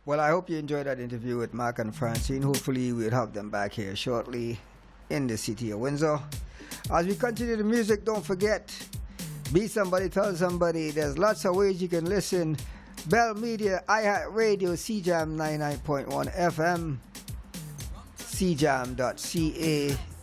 Well, I hope you enjoyed that interview with Mark and Francine. Hopefully, we'll have them back here shortly in the city of Windsor. As we continue the music, don't forget, be somebody, tell somebody. There's lots of ways you can listen. Bell Media, iHeartRadio, CJAM 99.1 FM, cjam.ca.